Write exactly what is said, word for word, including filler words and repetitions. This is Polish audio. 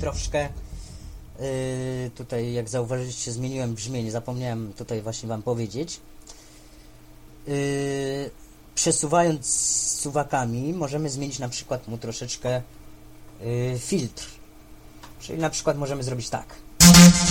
troszkę. Yy, tutaj jak zauważyliście, zmieniłem brzmienie, zapomniałem tutaj właśnie wam powiedzieć. Yy, przesuwając suwakami możemy zmienić na przykład mu troszeczkę yy, filtr. Czyli na przykład możemy zrobić tak.